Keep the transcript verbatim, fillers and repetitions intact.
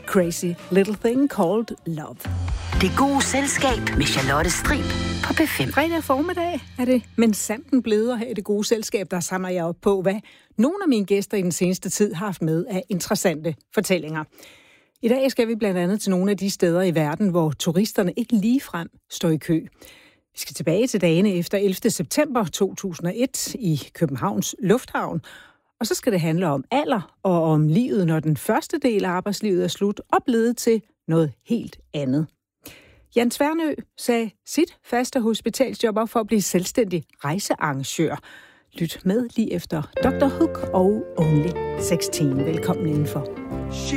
Crazy Little Thing Called Love. Det gode selskab med Charlotte Strib på P fem. Fredag formiddag er det men sandt blevet at have det gode selskab, der samler jeg op på, hvad nogle af mine gæster i den seneste tid har haft med af interessante fortællinger. I dag skal vi blandt andet til nogle af de steder i verden, hvor turisterne ikke ligefrem står i kø. Vi skal tilbage til dagene efter ellevte september to tusind og et i Københavns Lufthavn. Og så skal det handle om alder og om livet, når den første del af arbejdslivet er slut og blevet til noget helt andet. Jan Tværnø sagde sit faste hospitalsjob op for at blive selvstændig rejsearrangør. Lyt med lige efter doktor Hook og Only seksten. Velkommen indenfor.